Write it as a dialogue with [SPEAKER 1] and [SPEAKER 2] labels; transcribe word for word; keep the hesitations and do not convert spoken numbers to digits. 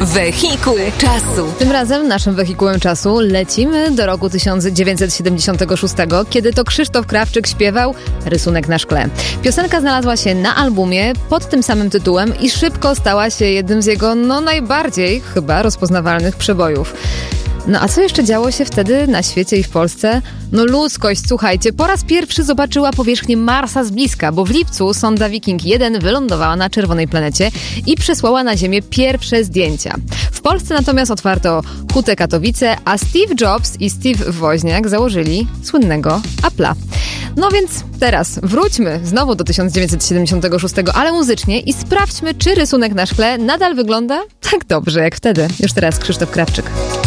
[SPEAKER 1] Wehikuł czasu.
[SPEAKER 2] Tym razem naszym wehikułem czasu lecimy do roku tysiąc dziewięćset siedemdziesiątego szóstego, kiedy to Krzysztof Krawczyk śpiewał Rysunek na szkle. Piosenka znalazła się na albumie pod tym samym tytułem i szybko stała się jednym z jego no najbardziej chyba rozpoznawalnych przebojów. No a co jeszcze działo się wtedy na świecie i w Polsce? No ludzkość, słuchajcie, po raz pierwszy zobaczyła powierzchnię Marsa z bliska, bo w lipcu sonda Viking jeden wylądowała na czerwonej planecie i przesłała na Ziemię pierwsze zdjęcia. W Polsce natomiast otwarto Hutę Katowice, a Steve Jobs i Steve Woźniak założyli słynnego Apple'a. No więc teraz wróćmy znowu do tysiąc dziewięćset siedemdziesiątego szóstego, ale muzycznie i sprawdźmy, czy rysunek na szkle nadal wygląda tak dobrze jak wtedy. Już teraz Krzysztof Krawczyk.